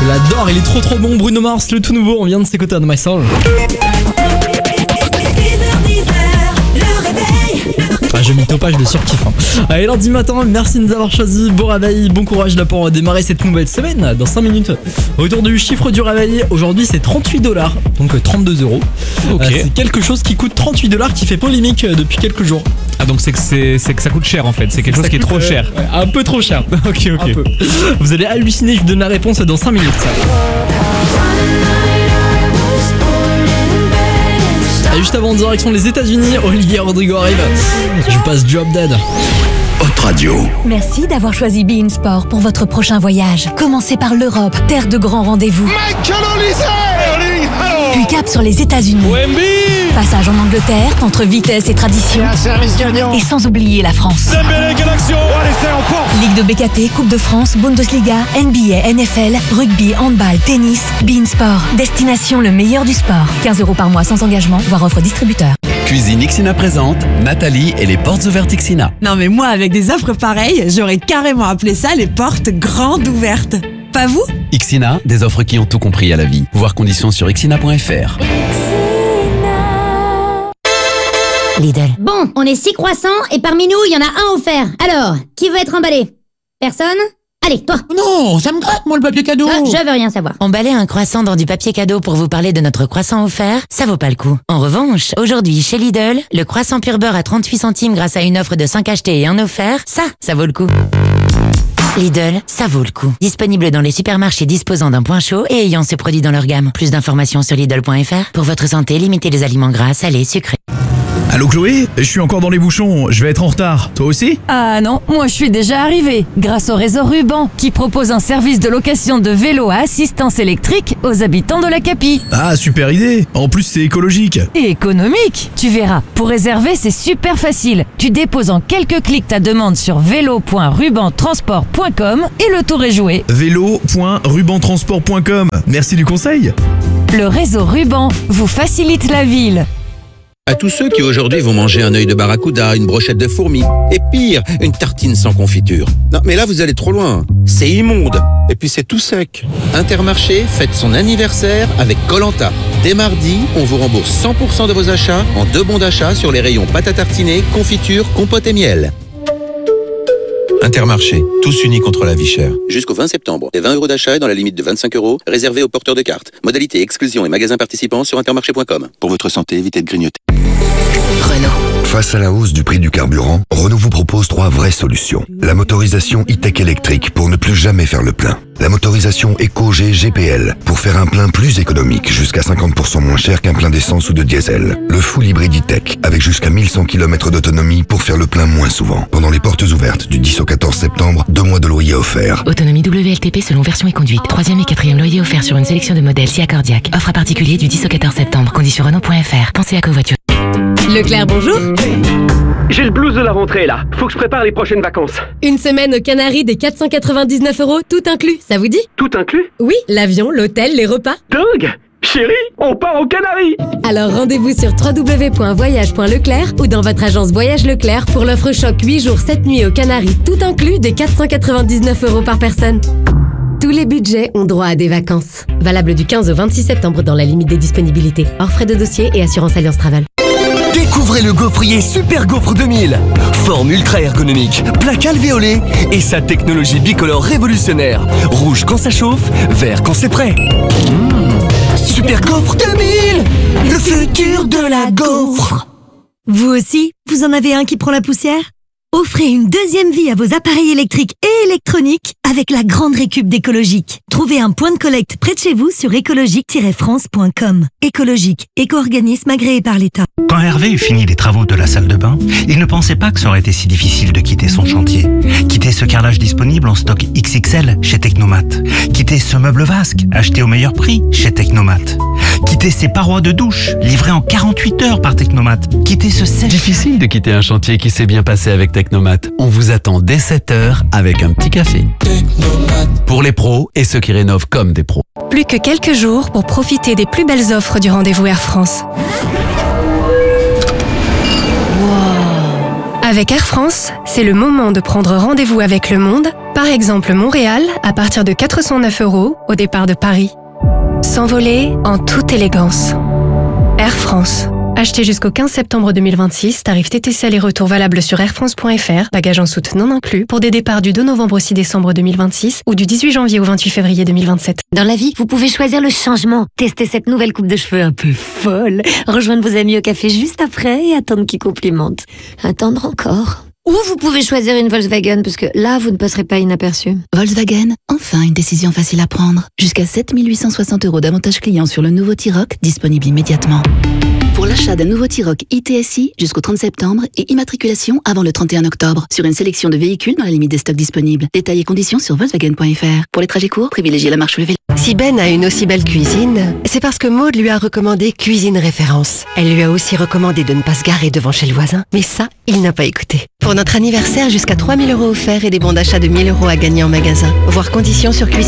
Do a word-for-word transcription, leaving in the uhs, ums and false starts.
l'adore, il est trop trop bon. Bruno Mars, le tout nouveau, on vient de s'écouter On My Soul. Ah, je mytho pas, je le surkiffe. Hein. Allez, lundi matin, merci de nous avoir choisis. Bon réveil, bon courage là pour démarrer cette nouvelle semaine. Dans cinq minutes, autour du chiffre du réveil, aujourd'hui c'est trente-huit dollars, donc trente-deux euros. Ok. Euh, c'est quelque chose qui coûte trente-huit dollars qui fait polémique depuis quelques jours. Ah, donc c'est que, c'est, c'est que ça coûte cher en fait, c'est quelque chose Ça qui est coûte, trop euh, cher. ouais, un peu trop cher. Ok, ok. Un peu. Vous allez halluciner, je vous donne la réponse dans cinq minutes. Et juste avant, en direction des États-Unis, Olivier Rodrigo arrive. Je passe Drop Dead. Hot Radio. Merci d'avoir choisi Be In Sport pour votre prochain voyage. Commencez par l'Europe, terre de grands rendez-vous. Puis cap sur les États-Unis. Passage en Angleterre, entre vitesse et tradition. Et sans oublier la France. Ligue de B K T, Coupe de France, Bundesliga, N B A, N F L, rugby, handball, tennis. Be In Sport. Destination le meilleur du sport. quinze euros par mois sans engagement, voire offre distributeur. Cuisine Ixina présente Nathalie et les portes ouvertes Ixina. Non mais moi, avec des offres pareilles, j'aurais carrément appelé ça les portes grandes ouvertes. Pas vous ? Ixina, des offres qui ont tout compris à la vie. Voir conditions sur ixina point f r. Lidl. Bon, on est six croissants et parmi nous, il y en a un offert. Alors, qui veut être emballé ? Personne ? Allez, toi. Non, ça me gratte, moi, le papier cadeau. Ah, je veux rien savoir. Emballer un croissant dans du papier cadeau pour vous parler de notre croissant offert, ça vaut pas le coup. En revanche, aujourd'hui, chez Lidl, le croissant pur beurre à trente-huit centimes grâce à une offre de cinq achetés et un offert, ça, ça vaut le coup. Lidl, ça vaut le coup. Disponible dans les supermarchés disposant d'un point chaud et ayant ce produit dans leur gamme. Plus d'informations sur Lidl point f r. Pour votre santé, limitez les aliments gras, salés, sucrés. Allô Chloé, je suis encore dans les bouchons, je vais être en retard. Toi aussi ? Ah non, moi je suis déjà arrivée, grâce au réseau Ruban, qui propose un service de location de vélos à assistance électrique aux habitants de la Capie. Ah, super idée. En plus, c'est écologique. Et économique, tu verras. Pour réserver, c'est super facile. Tu déposes en quelques clics ta demande sur vélo point ruban transport point com et le tour est joué. vélo point ruban transport point com. Merci du conseil. Le réseau Ruban vous facilite la ville. À tous ceux qui aujourd'hui vont manger un œil de barracuda, une brochette de fourmis, et pire, une tartine sans confiture. Non, mais là vous allez trop loin. C'est immonde. Et puis c'est tout sec. Intermarché fête son anniversaire avec Koh-Lanta. Dès mardi, on vous rembourse cent pour cent de vos achats en deux bons d'achat sur les rayons pâte à tartiner, confiture, compote et miel. Intermarché, tous unis contre la vie chère. Jusqu'au vingt septembre, des vingt euros d'achat et dans la limite de vingt-cinq euros, réservés aux porteurs de cartes. Modalité, exclusion et magasins participants sur intermarché point com. Pour votre santé, évitez de grignoter. Renault. Face à la hausse du prix du carburant, Renault vous propose trois vraies solutions. La motorisation e-tech électrique pour ne plus jamais faire le plein. La motorisation EcoG G P L pour faire un plein plus économique, jusqu'à cinquante pour cent moins cher qu'un plein d'essence ou de diesel. Le full hybride e-tech avec jusqu'à mille cent kilomètres d'autonomie pour faire le plein moins souvent. Pendant les portes ouvertes du dix au quatorze septembre, deux mois de loyer offerts. Autonomie W L T P selon version et conduite. Troisième et quatrième loyer offert sur une sélection de modèles Sia Cardiac. Offre à particulier du dix au quatorze septembre. Conditions Renault point f r. Pensez à covoiture. Leclerc, bonjour. J'ai le blues de la rentrée là, faut que je prépare les prochaines vacances. Une semaine aux Canaries des quatre cent quatre-vingt-dix-neuf euros, tout inclus, ça vous dit ? Tout inclus ? Oui, l'avion, l'hôtel, les repas. Dingue ! Chérie, on part aux Canaries! Alors rendez-vous sur w w w point voyage point leclerc ou dans votre agence Voyage Leclerc pour l'offre choc huit jours sept nuits aux Canaries, tout inclus des quatre cent quatre-vingt-dix-neuf euros par personne. Tous les budgets ont droit à des vacances. Valable du quinze au vingt-six septembre dans la limite des disponibilités. Hors frais de dossier et assurance Alliance Travel. Découvrez le gaufrier Super Gaufre deux mille. Forme ultra ergonomique, plaque alvéolée et sa technologie bicolore révolutionnaire. Rouge quand ça chauffe, vert quand c'est prêt. Mmh. Super Gaufre deux mille, le futur de la gaufre. Vous aussi, vous en avez un qui prend la poussière ? Offrez une deuxième vie à vos appareils électriques et électroniques avec la grande récup d'Écologique. Trouvez un point de collecte près de chez vous sur écologique tiret france point com. Écologique, éco-organisme agréé par l'État. Quand Hervé eut fini les travaux de la salle de bain, il ne pensait pas que ça aurait été si difficile de quitter son chantier. Quitter ce carrelage disponible en stock X X L chez Technomat. Quitter ce meuble vasque acheté au meilleur prix chez Technomat. Quitter ces parois de douche livrées en quarante-huit heures par Technomat. Quitter ce sèche... Difficile de quitter un chantier qui s'est bien passé avec Technomat. On vous attend dès sept heures avec un petit café. Technomat. Pour les pros et ceux qui rénovent comme des pros. Plus que quelques jours pour profiter des plus belles offres du rendez-vous Air France. Avec Air France, c'est le moment de prendre rendez-vous avec le monde, Par exemple, Montréal, à partir de quatre cent neuf euros au départ de Paris. S'envoler en toute élégance. Air France. Acheté jusqu'au quinze septembre deux mille vingt-six, tarif T T C aller-retour valable sur air france point f r, bagages en soute non inclus, pour des départs du deux novembre au six décembre deux mille vingt-six ou du dix-huit janvier au vingt-huit février deux mille vingt-sept. Dans la vie, vous pouvez choisir le changement. Testez cette nouvelle coupe de cheveux un peu folle. Rejoindre vos amis au café juste après et attendre qu'ils complimentent. Attendre encore. Ou vous pouvez choisir une Volkswagen, parce que là, vous ne passerez pas inaperçu. Volkswagen, enfin une décision facile à prendre. Jusqu'à sept mille huit cent soixante euros d'avantages clients sur le nouveau T-Roc, disponible immédiatement. Pour l'achat d'un nouveau T-Roc I T S I jusqu'au trente septembre et immatriculation avant le trente et un octobre sur une sélection de véhicules dans la limite des stocks disponibles. Détails et conditions sur Volkswagen point f r. Pour les trajets courts, privilégiez la marche ou le vélo. Si Ben a une aussi belle cuisine, c'est parce que Maude lui a recommandé Cuisine Référence. Elle lui a aussi recommandé de ne pas se garer devant chez le voisin, mais ça, il n'a pas écouté. Pour notre anniversaire, jusqu'à trois mille euros offerts et des bons d'achat de mille euros à gagner en magasin. Voir conditions sur cuisine.